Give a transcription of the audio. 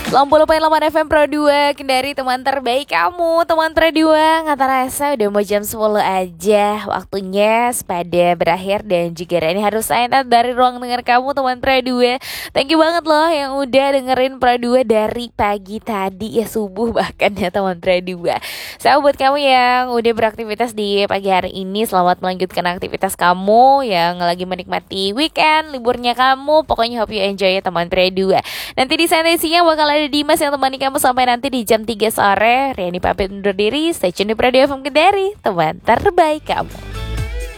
80,8 FM Pro 2 Kendari, teman terbaik kamu. Teman Pro 2, nggak terasa udah mau jam 10 aja. Waktunya sepada berakhir. Dan juga Rani harus sign out dari ruang dengar kamu, teman Pro 2. Thank you banget loh yang udah dengerin Pro 2 dari pagi tadi, ya subuh bahkan ya teman Pro 2. Saya buat kamu yang udah beraktivitas di pagi hari ini, selamat melanjutkan aktivitas kamu. Yang lagi menikmati weekend, liburnya kamu, pokoknya hope you enjoy ya teman Pro 2. Nanti di santai siang bakal ada Dimas yang temani kamu sampai nanti di jam 3 sore. Riani pamit undur diri. Stay tune di Radio FM Kendari, teman terbaik kamu.